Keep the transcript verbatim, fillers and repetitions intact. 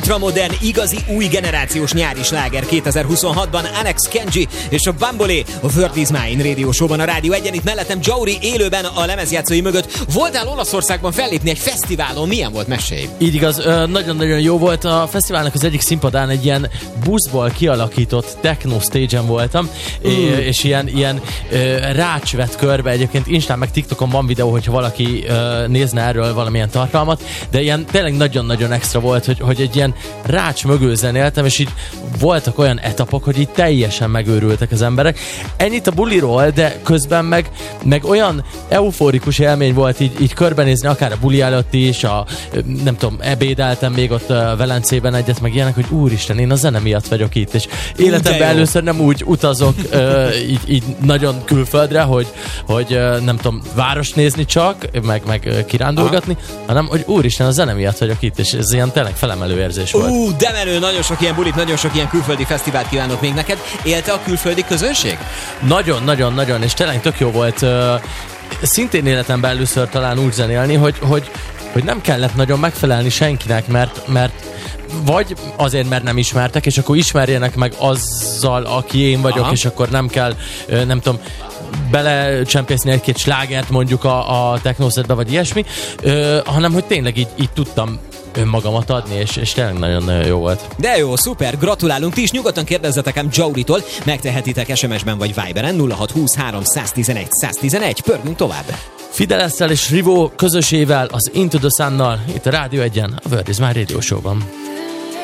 ultramodern, igazi új generációs nyári sláger kétezer-huszonhatban Alex Kenji és a Bambolé a World is Mine Radio Show-ban a Rádió egyen, itt mellettem Jauri élőben a lemezjátszói mögött. Voltál Olaszországban fellépni egy fesztiválon, milyen volt, mesélj? Így igaz, nagyon-nagyon jó volt. A fesztiválnak az egyik színpadán egy ilyen buszból kialakított techno stage-en voltam, mm. és ilyen, ilyen rács vett körbe. Egyébként Instán meg TikTokon van videó, hogyha valaki nézne erről valamilyen tartalmat, de ilyen tényleg nagyon-nagyon extra volt, hogy, hogy egy ilyen rács mögül zenéltem, és így voltak olyan etapok, hogy így teljesen megőrültek az emberek. Ennyit a buliról, de közben meg, meg olyan euforikus élmény volt így, így körbenézni, akár a buli előtt is, a, nem tudom, ebédeltem még ott Velencében egyet, meg ilyenek, hogy úristen, én a zene miatt vagyok itt, és életemben először nem úgy utazok uh, így, így nagyon külföldre, hogy, hogy uh, nem tudom, város nézni csak, meg, meg kirándulgatni, aha, hanem, hogy úristen, a zene miatt vagyok itt, és ez ilyen tényleg felemelő érzés volt. Ú, de menő, nagyon sok ilyen bulit, nagyon sok ilyen külföldi fesztivált kívánok még neked. Élte a külföldi közönség? Nagyon, nagyon, nagyon, és tényleg tök jó volt. Uh, szintén életemben először talán úgy zenélni, hogy, hogy, hogy nem kellett nagyon megfelelni senkinek, mert, mert vagy azért, mert nem ismertek, és akkor ismerjenek meg azzal, aki én vagyok, aha, és akkor nem kell, nem tudom, belecsempészni egy-két slágert mondjuk a, a technószedbe, vagy ilyesmi, ö, hanem hogy tényleg így, így tudtam önmagamat adni, és, és tényleg nagyon jó volt. De jó, szuper, gratulálunk, ti is nyugodtan kérdezzetek ám Jauritól, megtehetitek es em es-ben vagy Viberen nulla hat húsz három száztizenegy száztizenegy, pörgünk tovább. Fidelesszel és Rivo közösével, az Into the Sun-nal, itt a Rádió egyen, a World is Mine Radio Show-ban.